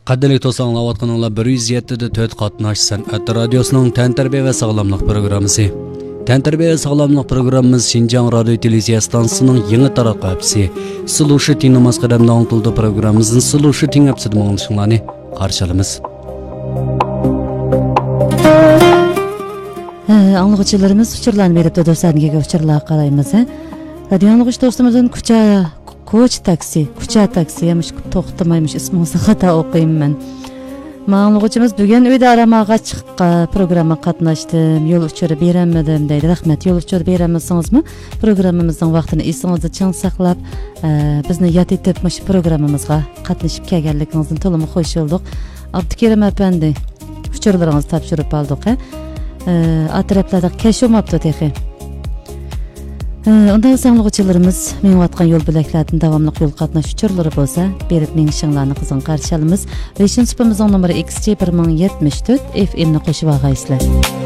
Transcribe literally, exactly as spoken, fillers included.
Qaddalik to'sanglayotganinglar bir yuz yetti da to'rt qatnash san'at radiosuning tantarbiya va sog'lomlik programmasi. Tantarbiya va sog'lomlik programmamiz Xinjiang radio televiziya stansiyasining yangi taraqqusi. Sulushi tinmas qadamda o'tildi programmamizning Sulushi tingapsida ma'lumotlarni qarshilaymiz. Anlıqçılarımız uçurlarını verip de dostlarına uçurlar qaraymiz. Radio anlıqçı dostumuzun kucha koç taksi, kucha taksi yemiş to'xtamaymış ismini xato o'qiyman. Ma'lumotchimiz bugun uyda aramaga chiqib programma qatnashdim, yo'l uchuri beramadim deydi. Rahmat, yo'l uchuri beramizsingizmi? Programmamizning vaqtini esingizda ching saqlab, bizni yod etib mush programmamizga qatnashib kelganligingizni to'liq xush bo'ldik. Abdukerim apandi, uchurlaringizni topshirib oldik. Atraplarda keşomaptı texi. Ondan sağlıqçılarımız menvatqan yol biləklərdən davamlıq yol qatnaş uçurları bolsa, berib menişinlarını qızın qarşılımız. Reşin süpümüzün numara X C bir ming yetmiş to'rt F M'ni qo'shib ağaysizlar.